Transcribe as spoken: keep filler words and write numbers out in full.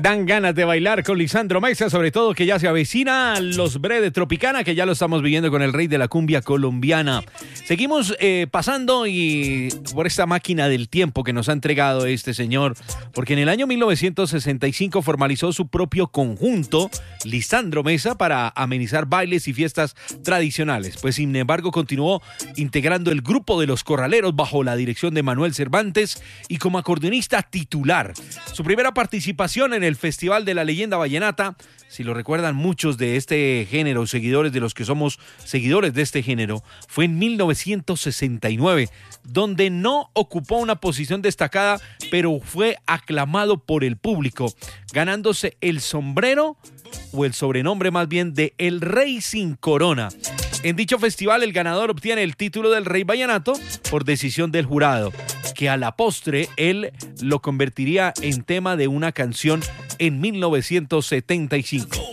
Dan ganas de bailar con Lisandro Mesa, sobre todo que ya se avecina los Bre de Tropicana, que ya lo estamos viviendo con el rey de la cumbia colombiana. Seguimos eh, pasando y por esta máquina del tiempo que nos ha entregado este señor, porque en el año mil novecientos sesenta y cinco formalizó su propio conjunto, Lisandro Mesa, para amenizar bailes y fiestas tradicionales. Pues sin embargo continuó integrando el grupo de Los Corraleros bajo la dirección de Manuel Cervantes y como acordeonista titular. Su primera participación en el Festival de la Leyenda Vallenata, si lo recuerdan muchos de este género, seguidores de los que somos seguidores de este género, fue en mil novecientos sesenta y nueve, donde no ocupó una posición destacada, pero fue aclamado por el público, ganándose el sombrero o el sobrenombre más bien de El Rey Sin Corona. En dicho festival, el ganador obtiene el título del Rey Vallenato por decisión del jurado, que a la postre él lo convertiría en tema de una canción en mil novecientos setenta y cinco.